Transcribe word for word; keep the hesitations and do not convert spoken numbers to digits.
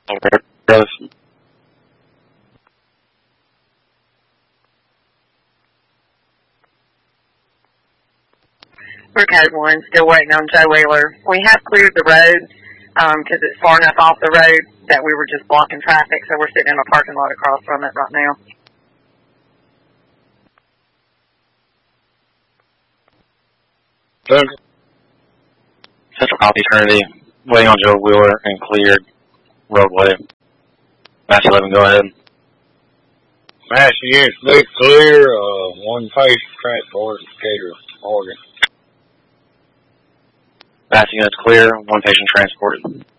Brothers. We're code one, still waiting on Joe Wheeler. We have cleared the road because um, it's far enough off the road that we were just blocking traffic, so we're sitting in a parking lot across from it right now. Central, Central copy, Trinity. Waiting on Joe Wheeler and cleared roadway. Mass eleven, go ahead. Mass units, be clear. Uh, one face transport, Decatur, Oregon. Mass units clear. One patient transported.